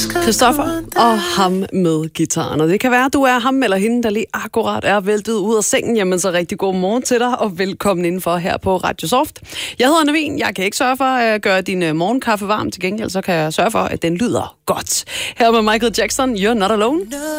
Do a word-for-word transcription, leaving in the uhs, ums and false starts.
Christoffer og ham med gitaren. Og det kan være, at du er ham eller hende, der lige akkurat er væltet ud af sengen. Jamen så rigtig god morgen til dig, og velkommen indenfor her på Radio Soft. Jeg hedder Navin. Jeg kan ikke sørge for at gøre din morgenkaffe varm. Til gengæld så kan jeg sørge for, at den lyder godt. Her med Michael Jackson, You're Not Alone.